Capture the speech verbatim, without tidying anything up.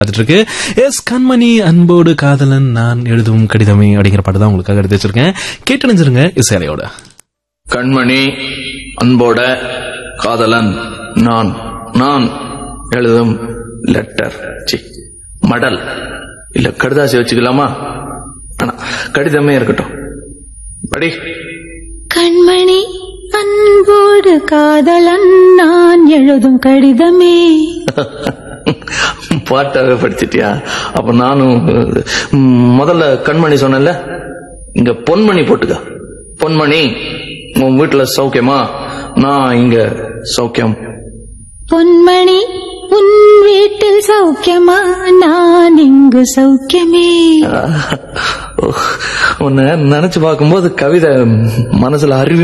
இருக்கு. எஸ் கண்மணி அன்போடு காதலன் நான் எழுதும் கடிதமே அப்படிங்கிற பாட்டு தான் உங்களுக்காக எடுத்து வச்சிருக்கேன். கேட்டு நினைச்சிருங்க இசையோட. கண்மணி அன்போட காதலன் நான் நான் எழுதும் லெட்டர் சி மடல் இல்ல கடிதாசி வச்சுக்கலாமா? ஆனா கடிதமே இருக்கட்டும். படி. கண்மணி அன்போடு காதலன் நான் எழுதும் கடிதமே. பாட்டாவே படிச்சிட்டியா? அப்ப நானும் முதல்ல கண்மணி சொன்னேன்ல, இங்க பொன்மணி போட்டுக்க. பொன்மணி உன் வீட்டுல சௌக்கியமா? நான் இங்க சௌக்கியம். பொன்மணி உன் வீட்டில் சௌக்கியமா? நான் இங்கு சௌக்கியமே. உன்னை நினைச்சு பார்க்கும்போது கவிதை மனசுல அருவி